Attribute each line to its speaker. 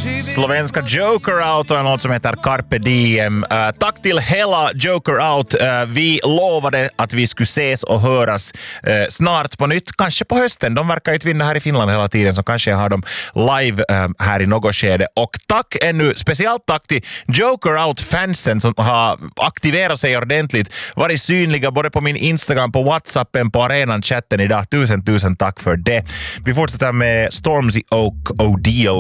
Speaker 1: Slovenska Joker Out och en låt som heter Carpe Diem. Tack till hela Joker Out. Vi lovade att vi skulle ses och höras snart på nytt. Kanske på hösten. De verkar ju tvinna här i Finland hela tiden, så kanske jag har dem live här i något skede. Och tack ännu, speciellt tack till Joker Out-fansen som har aktiverat sig ordentligt. Varit synliga både på min Instagram, på Whatsappen, på arenan-chatten idag. Tusen tack för det. Vi fortsätter med Stormzy Oak Odio